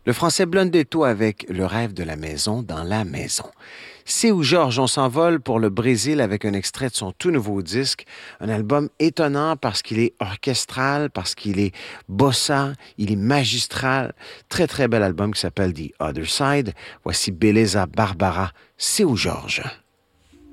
Le français Blondetto avec Le rêve de la maison dans la maison. C'est où Georges, on s'envole pour le Brésil avec un extrait de son tout nouveau disque, un album étonnant parce qu'il est orchestral, parce qu'il est bossa, il est magistral. Très très bel album qui s'appelle The Other Side. Voici Beleza Barbara, c'est où Georges.